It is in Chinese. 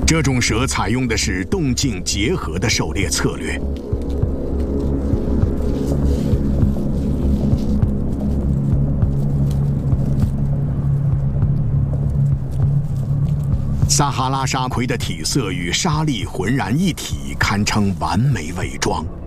这种蛇采用的是动静结合的狩猎策略。撒哈拉沙葵的体色与沙粒浑然一体，堪称完美伪装。